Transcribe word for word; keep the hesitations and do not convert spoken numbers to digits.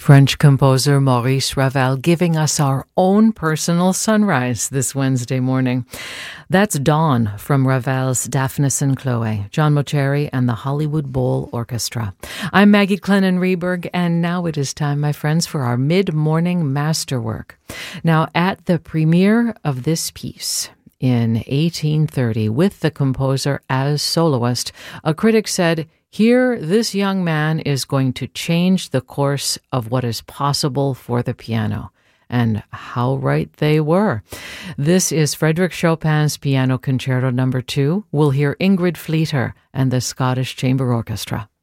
French composer Maurice Ravel giving us our own personal sunrise this Wednesday morning. That's Dawn from Ravel's Daphnis and Chloe, John Mauceri and the Hollywood Bowl Orchestra. I'm Maggie Clennon Rehberg, and now it is time, my friends, for our mid-morning masterwork. Now, at the premiere of this piece in eighteen thirty, with the composer as soloist, a critic said, "Here, this young man is going to change the course of what is possible for the piano." And how right they were. This is Frédéric Chopin's Piano Concerto Number Two. We'll hear Ingrid Fleeter and the Scottish Chamber Orchestra.